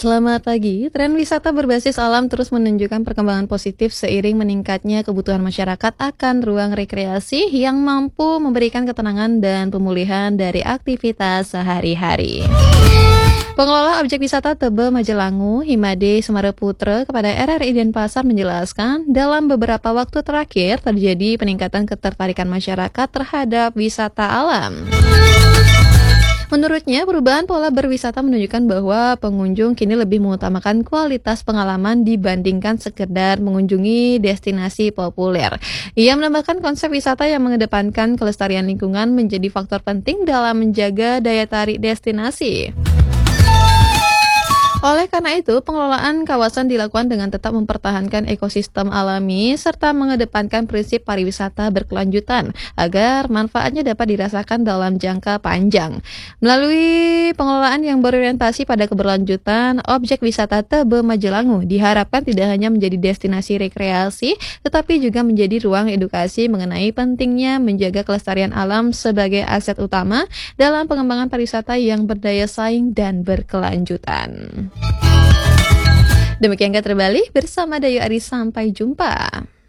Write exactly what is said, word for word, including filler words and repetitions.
Selamat pagi, tren wisata berbasis alam terus menunjukkan perkembangan positif seiring meningkatnya kebutuhan masyarakat akan ruang rekreasi yang mampu memberikan ketenangan dan pemulihan dari aktivitas sehari-hari. Pengelola objek wisata Tebe Majelangu, Himade Semareputra kepada R R I Denpasar menjelaskan, dalam beberapa waktu terakhir terjadi peningkatan ketertarikan masyarakat terhadap wisata alam. Menurutnya, perubahan pola berwisata menunjukkan bahwa pengunjung kini lebih mengutamakan kualitas pengalaman dibandingkan sekedar mengunjungi destinasi populer. Ia menambahkan konsep wisata yang mengedepankan kelestarian lingkungan menjadi faktor penting dalam menjaga daya tarik destinasi. Oleh karena itu, pengelolaan kawasan dilakukan dengan tetap mempertahankan ekosistem alami serta mengedepankan prinsip pariwisata berkelanjutan agar manfaatnya dapat dirasakan dalam jangka panjang. Melalui pengelolaan yang berorientasi pada keberlanjutan, objek wisata Tebe Majelangu diharapkan tidak hanya menjadi destinasi rekreasi, tetapi juga menjadi ruang edukasi mengenai pentingnya menjaga kelestarian alam sebagai aset utama dalam pengembangan pariwisata yang berdaya saing dan berkelanjutan. Demikian Kata Bali bersama Dayu Ari, sampai jumpa.